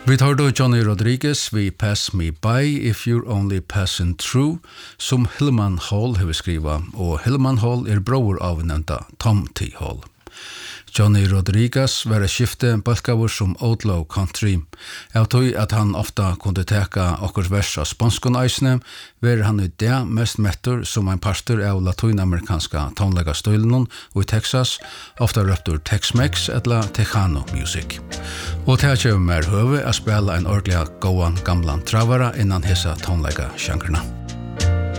Vi tar då Johnny Rodriguez, We Pass Me By If You're Only Passing Through, som Hillman Hall har skriva, og Hillman Hall bror av nevnta Tom T. Hall. Johnny Rodriguez var skifte balkavur som outlaw country. Jeg tog at han ofta kunde teka okkurs vers av spanskon eisne, var han i det mest mettur som en pastor av latinamerikanska tonlega stilen og i Texas, ofta røptur Tex-Mex eller Tejano music. Og til at jeg mer høve å spela en ordentlig gåan gamlan travara innan hesa tonlega sjankrena.